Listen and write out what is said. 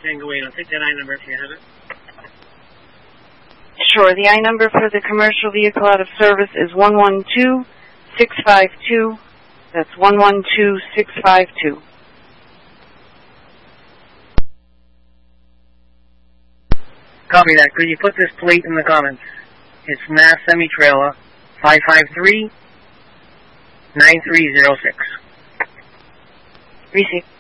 Tango 8. I'll take that I number if you have it. Sure. The I number for the commercial vehicle out of service is 112652. That's 112652. Copy that. Could you put this plate in the comments? It's Mass Semi-Trailer 553-9306. Receive.